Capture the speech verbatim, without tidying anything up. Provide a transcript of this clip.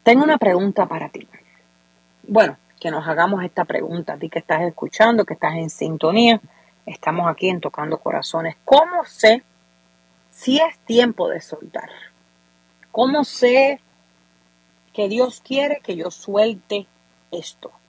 Tengo una pregunta para ti. Bueno, que nos hagamos esta pregunta, a ti que estás escuchando, que estás en sintonía. Estamos aquí en Tocando Corazones. ¿Cómo sé si es tiempo de soltar? ¿Cómo sé que Dios quiere que yo suelte esto?